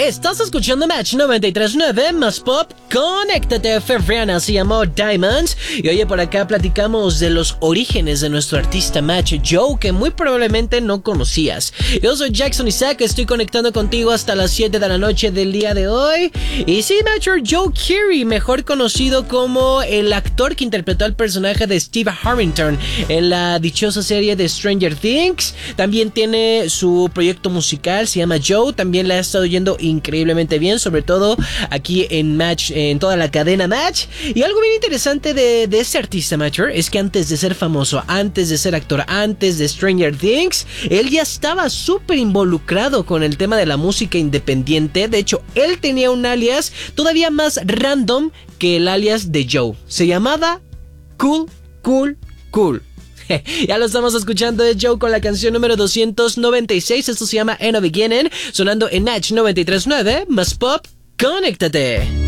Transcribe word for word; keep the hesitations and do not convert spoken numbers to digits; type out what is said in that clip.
Estás escuchando Match noventa y tres punto nueve más Pop. Conéctate, Febriana se llamó Diamonds. Y oye, por acá platicamos de los orígenes de nuestro artista Match Joe, que muy probablemente no conocías. Yo soy Jackson Isaac, estoy conectando contigo hasta las siete de la noche del día de hoy. Y sí, Match Joe Keery, mejor conocido como el actor que interpretó al personaje de Steve Harrington en la dichosa serie de Stranger Things. También tiene su proyecto musical, se llama Joe. También le ha estado yendo increíblemente bien, sobre todo aquí en Match, en toda la cadena Match. Y algo bien interesante de, de este artista, Matcher, es que antes de ser famoso, antes de ser actor, antes de Stranger Things, él ya estaba súper involucrado con el tema de la música independiente. De hecho, él tenía un alias todavía más random que el alias de Joe. Se llamaba Cool, Cool, Cool. Ya lo estamos escuchando de Joe con la canción número doscientos noventa y seis. Esto se llama In a Beginning, sonando en Match noventa y tres punto nueve más Pop. Conéctate.